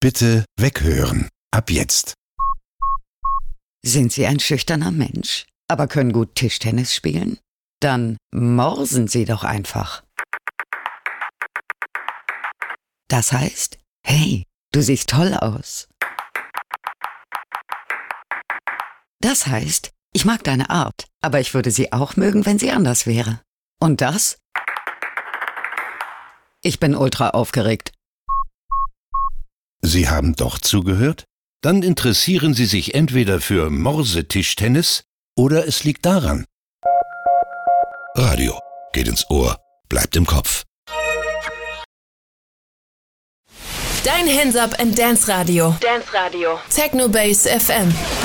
Bitte weghören. Ab jetzt. Sind Sie ein schüchterner Mensch, aber können gut Tischtennis spielen? Dann morsen Sie doch einfach. Das heißt, hey, du siehst toll aus. Das heißt, ich mag deine Art, aber ich würde sie auch mögen, wenn sie anders wäre. Und das? Ich bin ultra aufgeregt. Sie haben doch zugehört? Dann interessieren Sie sich entweder für Morsetischtennis oder es liegt daran. Radio geht ins Ohr, bleibt im Kopf. Dein Hands Up and Dance Radio. Dance Radio. Techno Base FM.